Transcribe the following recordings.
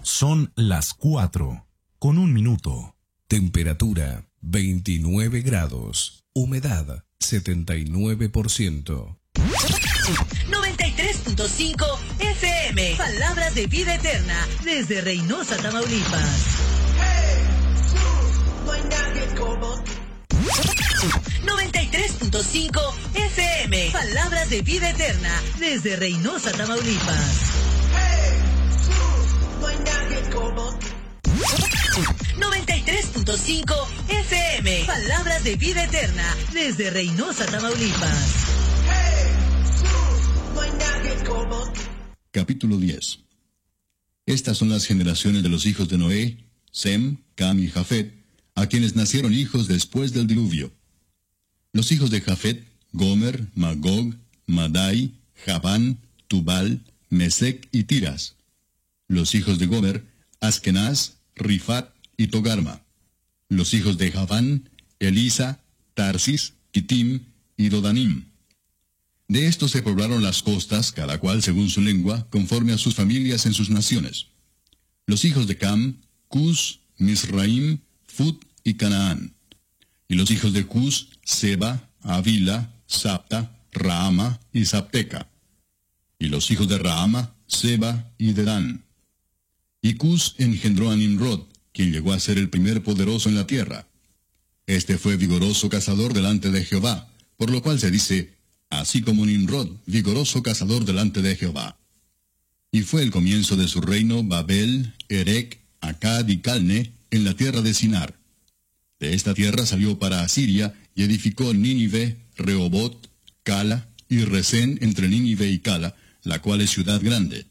Son las 4:01. Temperatura 29 grados. Humedad 79%. 93.5 FM. Palabras de vida eterna. Desde Reynosa, Tamaulipas. 93.5 FM. Palabras de vida eterna. Desde Reynosa, Tamaulipas. 93.5 FM. Palabras de vida eterna. Desde Reynosa, Tamaulipas. Capítulo 10. Estas son las generaciones de los hijos de Noé, Sem, Cam y Jafet, a quienes nacieron hijos después del diluvio. Los hijos de Jafet, Gomer, Magog, Madai, Javán, Tubal, Mesec y Tiras. Los hijos de Gomer, Askenaz, Rifat y Togarma. Los hijos de Javán, Elisa, Tarsis, Kitim y Dodanim. De estos se poblaron las costas, cada cual según su lengua, conforme a sus familias en sus naciones. Los hijos de Cam, Cus, Misraim, Fut y Canaán. Y los hijos de Cus, Seba, Avila, Sapta, Raama y Sapteca. Y los hijos de Raama, Seba y Dedán. Y Cus engendró a Nimrod, quien llegó a ser el primer poderoso en la tierra. Este fue vigoroso cazador delante de Jehová, por lo cual se dice, así como Nimrod, vigoroso cazador delante de Jehová. Y fue el comienzo de su reino Babel, Erec, Acad y Calne, en la tierra de Sinar. De esta tierra salió para Asiria, y edificó Nínive, Rehobot, Cala y Resén entre Nínive y Cala, la cual es ciudad grande.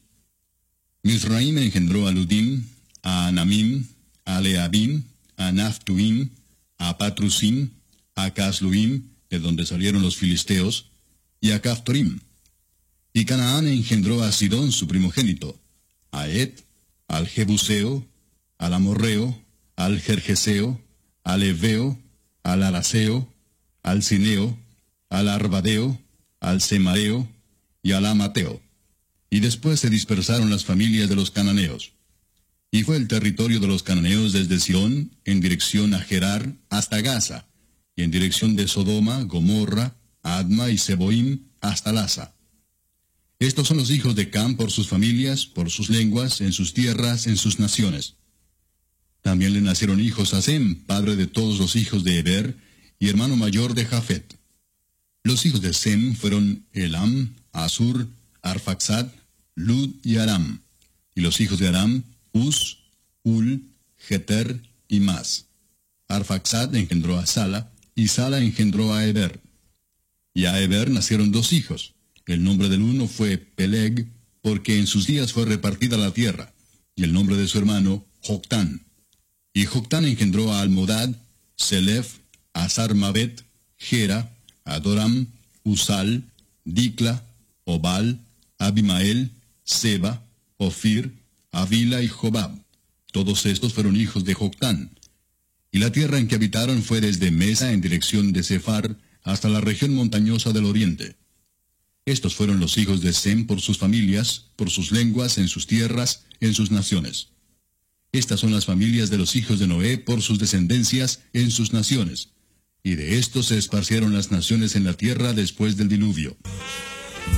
Misraim engendró a Ludim, a Anamim, a Leabim, a Naphtuim, a Patrusim, a Casluim, de donde salieron los filisteos, y a Caphtorim. Y Canaán engendró a Sidón su primogénito, a Et, al Jebuseo, al Amorreo, al Gergeseo, al Eveo, al Araseo, al Cineo, al Arbadeo, al Semareo y al Amateo. Y después se dispersaron las familias de los cananeos. Y fue el territorio de los cananeos desde Sión, en dirección a Gerar, hasta Gaza, y en dirección de Sodoma, Gomorra, Adma y Seboim, hasta Lasa. Estos son los hijos de Cam por sus familias, por sus lenguas, en sus tierras, en sus naciones. También le nacieron hijos a Sem, padre de todos los hijos de Eber, y hermano mayor de Jafet. Los hijos de Sem fueron Elam, Asur, Arfaxad, Lud y Aram. Y los hijos de Aram, Uz, Ul, Geter y Mas. Arfaxad engendró a Sala, y Sala engendró a Eber. Y a Eber nacieron dos hijos. El nombre del uno fue Peleg, porque en sus días fue repartida la tierra, y el nombre de su hermano, Joctán. Y Joctán engendró a Almodad, Selef, a Sarmabet, Gera, Adoram, Usal, Dicla, Obal, Abimael, Seba, Ofir, Avila y Jobab. Todos estos fueron hijos de Joctán. Y la tierra en que habitaron fue desde Mesa en dirección de Sefar hasta la región montañosa del oriente. Estos fueron los hijos de Sem por sus familias, por sus lenguas, en sus tierras, en sus naciones. Estas son las familias de los hijos de Noé por sus descendencias en sus naciones. Y de estos se esparcieron las naciones en la tierra después del diluvio.